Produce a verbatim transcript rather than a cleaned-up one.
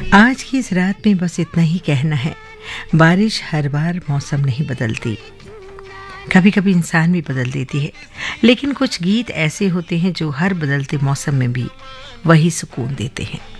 आज की इस रात में बस इतना ही कहना है। बारिश हर बार मौसम नहीं बदलती, कभी कभी इंसान भी बदल देती है, लेकिन कुछ गीत ऐसे होते हैं जो हर बदलते मौसम में भी वही सुकून देते हैं।